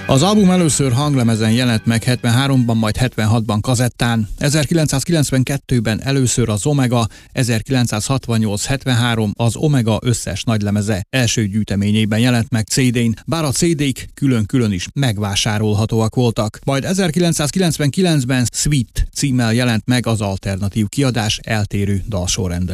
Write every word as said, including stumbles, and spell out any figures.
Az album először hanglemezen jelent meg hetvenháromban, majd hetvenhatban kazettán, ezerkilencszázkilencvenkettőben először az Omega, ezerkilencszázhatvannyolc hetvenhárom az Omega összes nagylemeze első gyűjteményében jelent meg cé dén, bár a cé dék külön-külön is megvásárolhatóak voltak. Majd ezerkilencszázkilencvenkilencben Sweet címmel jelent meg az alternatív kiadás eltérő dalsorrenddel.